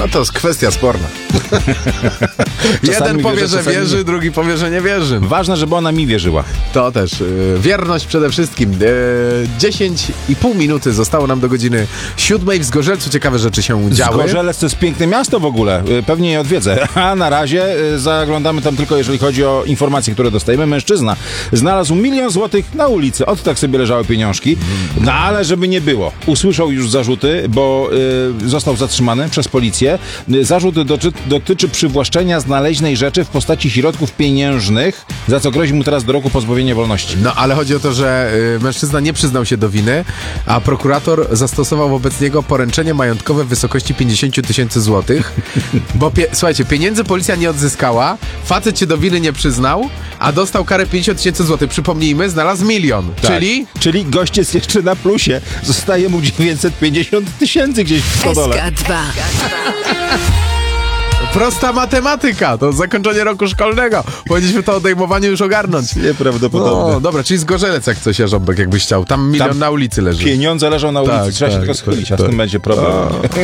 No to jest kwestia sporna. Jeden powie, że wierzy, drugi powie, że nie wierzy. Ważne, żeby ona mi wierzyła. To też. Wierność przede wszystkim. 10,5 minuty zostało nam do godziny 7. W Zgorzelcu ciekawe rzeczy się działy. Zgorzelec to jest piękne miasto w ogóle. Pewnie je odwiedzę. A na razie zaglądamy tam tylko, jeżeli chodzi o informacje, które dostajemy. Mężczyzna znalazł 1 000 000 złotych na ulicy. Od tak sobie leżały pieniążki. No ale żeby nie było. Usłyszał już zarzuty, bo został zatrzymany przez policję. Zarzut dotyczy przywłaszczenia znaleźnej rzeczy w postaci środków pieniężnych, za co grozi mu teraz do roku pozbawienia wolności. No, ale chodzi o to, że mężczyzna nie przyznał się do winy, a prokurator zastosował wobec niego poręczenie majątkowe w wysokości 50 000 złotych, bo słuchajcie, pieniędzy policja nie odzyskała, facet się do winy nie przyznał, a dostał karę 50 000 złotych. Przypomnijmy, znalazł 1 000 000, Tak. Czyli gość jest jeszcze na plusie. Zostaje mu 950 000 gdzieś w stodole. SK2. Prosta matematyka, to zakończenie roku szkolnego. Powinniśmy to odejmowanie już ogarnąć. Nieprawdopodobne. No, dobra, czyli Zgorzelec jak coś, Jarząbek, jakbyś chciał. Tam 1 000 000 na ulicy leży. Pieniądze leżą na ulicy, Tak, trzeba się tak, tylko schylić, a z tak. tym będzie problem.